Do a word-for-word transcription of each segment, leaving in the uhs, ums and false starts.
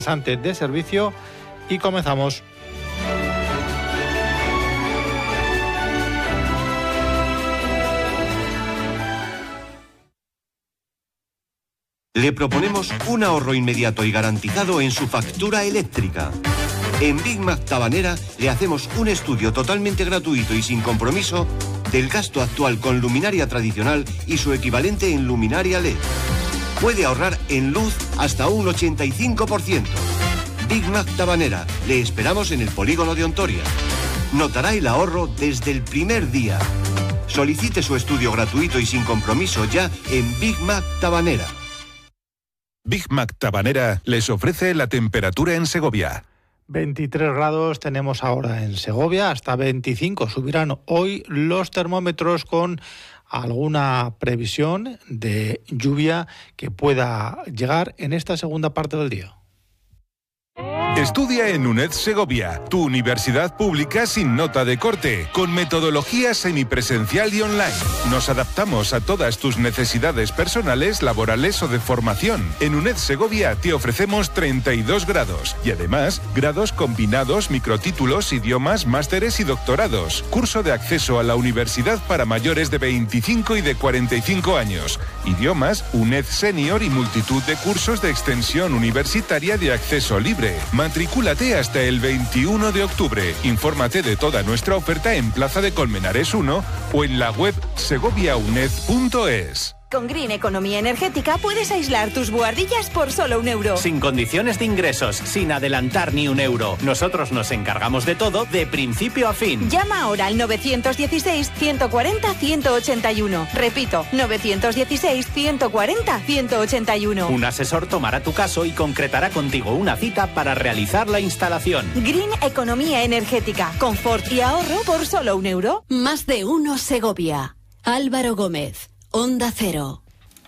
de servicio y comenzamos. Le proponemos un ahorro inmediato y garantizado en su factura eléctrica. En Big Mac Tabanera le hacemos un estudio totalmente gratuito y sin compromiso del gasto actual con luminaria tradicional y su equivalente en luminaria L E D. Puede ahorrar en luz hasta un ochenta y cinco por ciento. Big Mac Tabanera, le esperamos en el polígono de Ontoria. Notará el ahorro desde el primer día. Solicite su estudio gratuito y sin compromiso ya en Big Mac Tabanera. Big Mac Tabanera les ofrece la temperatura en Segovia. veintitrés grados tenemos ahora en Segovia, hasta veinticinco subirán hoy los termómetros con alguna previsión de lluvia que pueda llegar en esta segunda parte del día. Estudia en UNED Segovia, tu universidad pública sin nota de corte, con metodología semipresencial y online. Nos adaptamos a todas tus necesidades personales, laborales o de formación. En UNED Segovia te ofrecemos treinta y dos grados y además grados combinados, microtítulos, idiomas, másteres y doctorados. Curso de acceso a la universidad para mayores de veinticinco y de cuarenta y cinco años. Idiomas, UNED Senior y multitud de cursos de extensión universitaria de acceso libre. Matricúlate hasta el veintiuno de octubre. Infórmate de toda nuestra oferta en Plaza de Colmenares uno o en la web segovia uned punto es. Con Green Economía Energética puedes aislar tus buhardillas por solo un euro. Sin condiciones de ingresos, sin adelantar ni un euro. Nosotros nos encargamos de todo de principio a fin. Llama ahora al nueve uno seis, uno cuatro cero, uno ocho uno. Repito, nueve uno seis, uno cuatro cero, uno ocho uno. Un asesor tomará tu caso y concretará contigo una cita para realizar la instalación. Green Economía Energética. Confort y ahorro por solo un euro. Más de uno Segovia. Álvaro Gómez. Onda Cero.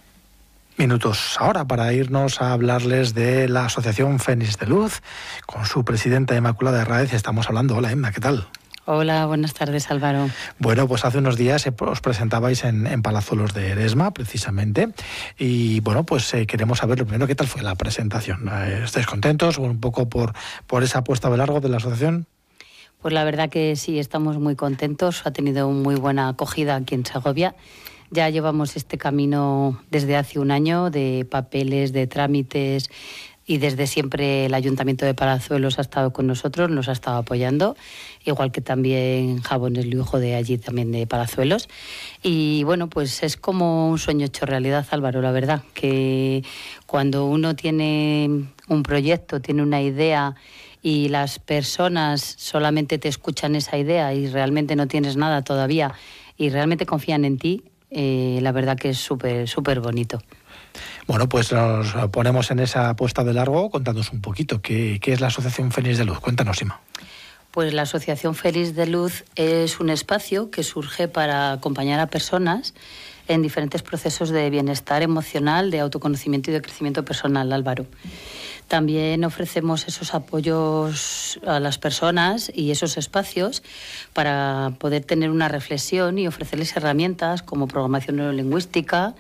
Minutos ahora para irnos a hablarles de la Asociación Fénix de Luz. Con su presidenta Inmaculada Herráez estamos hablando. Hola, Emma, ¿qué tal? Hola, buenas tardes, Álvaro. Bueno, pues hace unos días os presentabais en, en Palazuelos de Eresma, precisamente, y bueno, pues eh, queremos saber lo primero, ¿qué tal fue la presentación? ¿Estáis contentos un poco por, por esa apuesta de largo de la asociación? Pues la verdad que sí, estamos muy contentos, ha tenido muy buena acogida aquí en Segovia. Ya llevamos este camino desde hace un año de papeles, de trámites, y desde siempre el Ayuntamiento de Palazuelos ha estado con nosotros, nos ha estado apoyando, igual que también Jabones Lujo de allí también de Palazuelos. Y bueno, pues es como un sueño hecho realidad, Álvaro, la verdad, que cuando uno tiene un proyecto, tiene una idea y las personas solamente te escuchan esa idea y realmente no tienes nada todavía y realmente confían en ti, Eh, la verdad que es súper, súper bonito. Bueno, pues nos ponemos en esa apuesta de largo. Contándonos un poquito, ¿qué, qué es la Asociación Fénix de Luz? Cuéntanos, Ima. Pues la Asociación Fénix de Luz es un espacio que surge para acompañar a personas en diferentes procesos de bienestar emocional, de autoconocimiento y de crecimiento personal, Álvaro. También ofrecemos esos apoyos a las personas y esos espacios para poder tener una reflexión y ofrecerles herramientas como programación neurolingüística,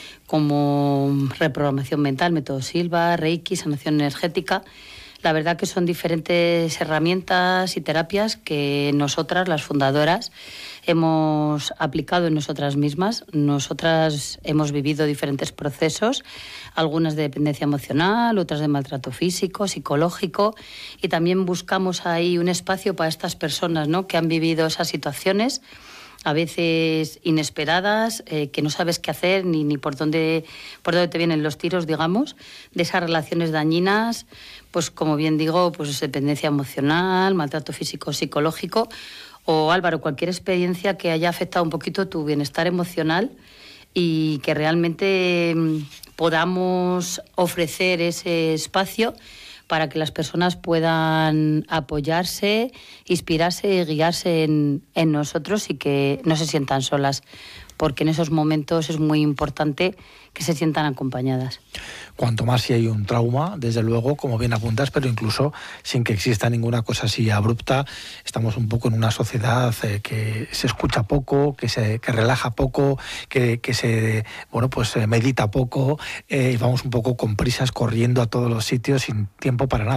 como reprogramación mental, método Silva, Reiki, sanación energética. La verdad que son diferentes herramientas y terapias que nosotras, las fundadoras, hemos aplicado en nosotras mismas. Nosotras hemos vivido diferentes procesos, algunas de dependencia emocional, otras de maltrato físico, psicológico, y también buscamos ahí un espacio para estas personas, ¿no?, que han vivido esas situaciones, a veces inesperadas, eh, que no sabes qué hacer ni, ni por dónde por dónde te vienen los tiros, digamos, de esas relaciones dañinas, pues como bien digo, pues dependencia emocional, maltrato físico, psicológico, o Álvaro, cualquier experiencia que haya afectado un poquito tu bienestar emocional y que realmente podamos ofrecer ese espacio para que las personas puedan apoyarse, inspirarse y guiarse en, en nosotros y que no se sientan solas. porque en esos momentos es muy importante que se sientan acompañadas. Cuanto más si hay un trauma, desde luego, como bien apuntas, pero incluso sin que exista ninguna cosa así abrupta, estamos un poco en una sociedad eh, que se escucha poco, que se que relaja poco, que, que se bueno pues eh, medita poco, eh, y vamos un poco con prisas corriendo a todos los sitios sin tiempo para nada.